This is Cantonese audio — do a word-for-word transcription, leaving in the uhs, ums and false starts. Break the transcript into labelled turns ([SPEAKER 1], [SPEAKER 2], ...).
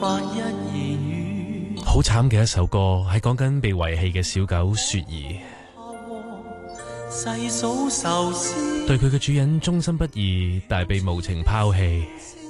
[SPEAKER 1] 好慘嘅一首歌，係講緊被遺棄嘅小狗雪兒，對佢嘅主人忠心不二，但係被無情拋棄。